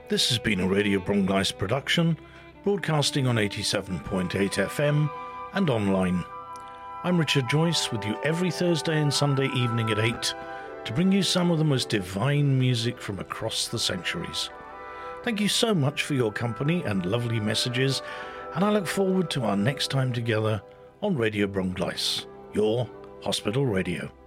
This has been a Radio Brongleis production, broadcasting on 87.8 FM and online. I'm Richard Joyce, with you every Thursday and Sunday evening at 8 to bring you some of the most divine music from across the centuries. Thank you so much for your company and lovely messages, and I look forward to our next time together on Radio Brongleis, your hospital radio.